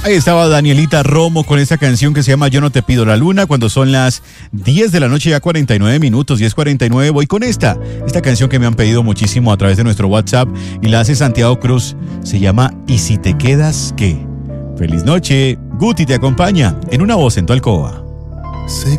Ahí estaba Danielita Romo con esta canción que se llama Yo no te pido la luna, cuando son las 10 de la noche, ya 49 minutos, 10:49. Voy con esta canción que me han pedido muchísimo a través de nuestro WhatsApp y la hace Santiago Cruz. Se llama ¿Y si te quedas qué? Feliz noche. Guti te acompaña en Una Voz en tu Alcoba. Sé